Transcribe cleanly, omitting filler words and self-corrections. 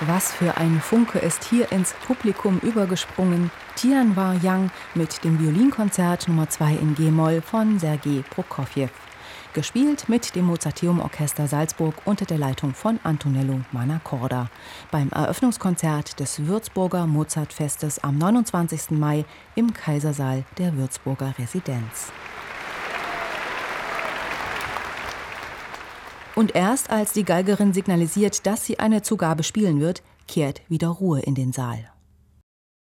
Was für ein Funke ist hier ins Publikum übergesprungen. Tianwa Yang mit dem Violinkonzert Nummer 2 in G-Moll von Sergei Prokofjew. Gespielt mit dem Mozarteum-Orchester Salzburg unter der Leitung von Antonello Manacorda. Beim Eröffnungskonzert des Würzburger Mozartfestes am 29. Mai im Kaisersaal der Würzburger Residenz. Und erst als die Geigerin signalisiert, dass sie eine Zugabe spielen wird, kehrt wieder Ruhe in den Saal.